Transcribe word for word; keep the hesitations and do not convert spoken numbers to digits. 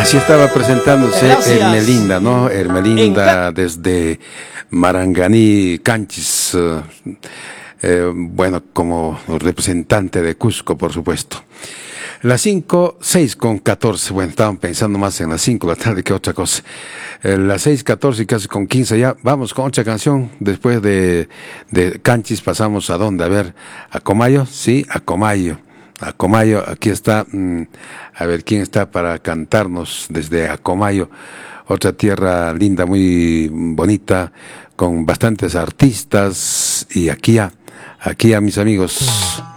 Así estaba presentándose Gracias. Hermelinda, ¿no? Hermelinda desde Maranganí, Canchis, eh, eh, bueno, como representante de Cusco, por supuesto. Las cinco, seis con catorce, bueno, estaban pensando más en las cinco de la tarde que otra cosa. Eh, las seis, catorce y casi con quince ya, vamos con otra canción. Después de, de Canchis pasamos a dónde, a ver, a Comayo, sí, a Comayo. A Comayo, aquí está, mmm, a ver quién está para cantarnos desde Acomayo, otra tierra linda, muy bonita, con bastantes artistas, y aquí a, aquí a mis amigos.